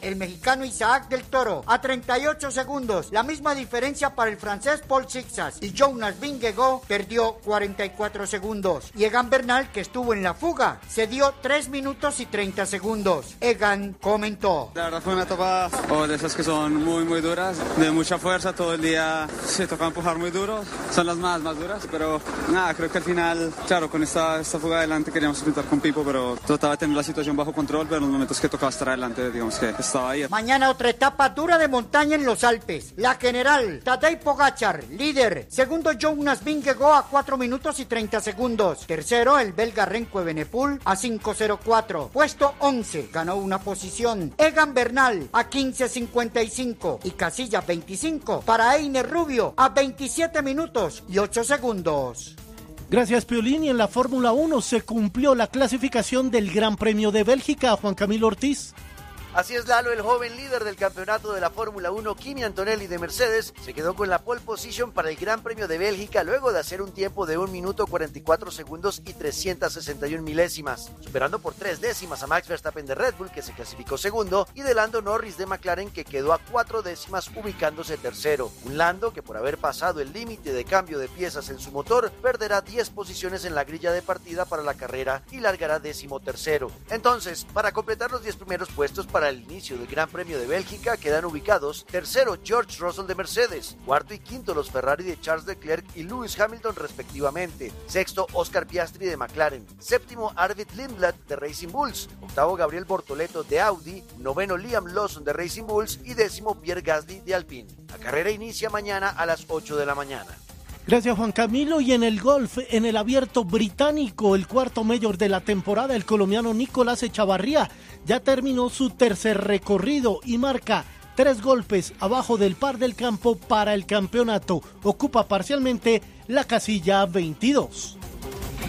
el mexicano Isaac del Toro a 38 segundos, la misma diferencia para el francés Paul Sixas, y Jonas Vingegaard perdió 44 segundos. Y Egan Bernal, que estuvo en la fuga, se dio 3 minutos y 30 segundos. Egan comentó: la verdad fue una etapa de esas que son muy duras, de mucha fuerza, todo el día se toca empujar muy duro, son las más duras, pero nada, creo que al final, claro, con esta fuga adelante queríamos intentar con Pipo, pero trataba de tener la situación bajo control, pero en los momentos que tocaba estar adelante, digamos que estaba ahí. Mañana otra etapa dura de montaña en los Alpes. La general, Tadej Pogačar, líder. Segundo, Jonas Vingegaard a 4 minutos y 30 segundos. Tercero, el belga Remco Evenepoel a 5:04. Puesto 11, ganó una posición. Egan Bernal a 15:55 y casilla 25 para Einer Rubio a 27 minutos y 8 segundos. Gracias, Piolín. Y en la Fórmula 1 se cumplió la clasificación del Gran Premio de Bélgica. Juan Camilo Ortiz. Así es, Lalo, el joven líder del campeonato de la Fórmula 1, Kimi Antonelli de Mercedes, se quedó con la pole position para el Gran Premio de Bélgica luego de hacer un tiempo de 1 minuto 44 segundos y 361 milésimas, superando por 3 décimas a Max Verstappen de Red Bull, que se clasificó segundo, y de Lando Norris de McLaren, que quedó a 4 décimas ubicándose tercero. Un Lando que, por haber pasado el límite de cambio de piezas en su motor, perderá 10 posiciones en la grilla de partida para la carrera y largará 13º. Entonces, para completar los 10 primeros puestos para el inicio del Gran Premio de Bélgica, quedan ubicados tercero George Russell de Mercedes, cuarto y quinto los Ferrari de Charles Leclerc y Lewis Hamilton respectivamente, sexto Oscar Piastri de McLaren, séptimo Arvid Lindblad de Racing Bulls, octavo Gabriel Bortoleto de Audi, noveno Liam Lawson de Racing Bulls y décimo Pierre Gasly de Alpine. La carrera inicia mañana a las 8 de la mañana. Gracias, Juan Camilo. Y en el golf, en el abierto británico, el cuarto mayor de la temporada, el colombiano Nicolás Echavarría ya terminó su tercer recorrido y marca 3 golpes abajo del par del campo para el campeonato. Ocupa parcialmente la casilla 22.